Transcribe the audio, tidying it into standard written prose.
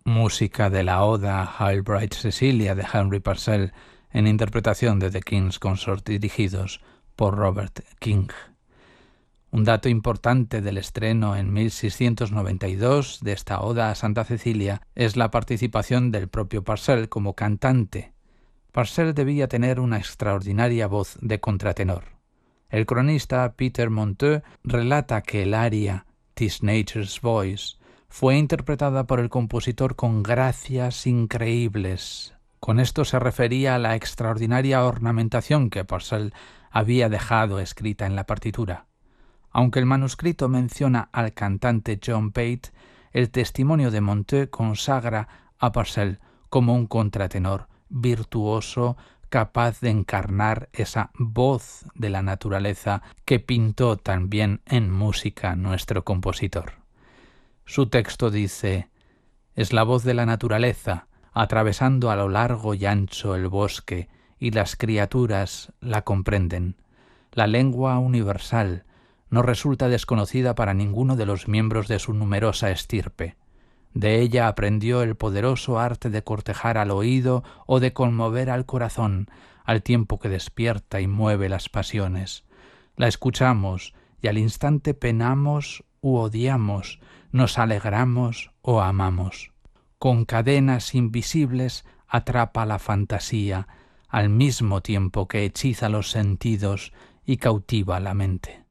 música de la Oda Hail Bright Cecilia de Henry Purcell en interpretación de The King's Consort dirigidos por Robert King. Un dato importante del estreno en 1692 de esta Oda a Santa Cecilia es la participación del propio Purcell como cantante. Purcell debía tener una extraordinaria voz de contratenor. El cronista Peter Monteux relata que el aria "'Tis Nature's Voice" fue interpretada por el compositor con gracias increíbles. Con esto se refería a la extraordinaria ornamentación que Purcell había dejado escrita en la partitura. Aunque el manuscrito menciona al cantante John Pate, el testimonio de Monteux consagra a Purcell como un contratenor virtuoso, capaz de encarnar esa voz de la naturaleza que pintó también en música nuestro compositor. Su texto dice: «Es la voz de la naturaleza, atravesando a lo largo y ancho el bosque, y las criaturas la comprenden. La lengua universal no resulta desconocida para ninguno de los miembros de su numerosa estirpe. De ella aprendió el poderoso arte de cortejar al oído o de conmover al corazón, al tiempo que despierta y mueve las pasiones. La escuchamos y al instante penamos u odiamos, nos alegramos o amamos. Con cadenas invisibles atrapa la fantasía, al mismo tiempo que hechiza los sentidos y cautiva la mente».